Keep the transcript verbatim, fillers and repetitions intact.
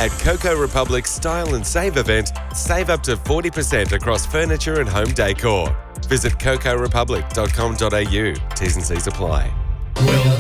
At Coco Republic's Style and Save event, save up to forty percent across furniture and home decor. Visit coco republic dot com dot a u. T's and C's apply. Well,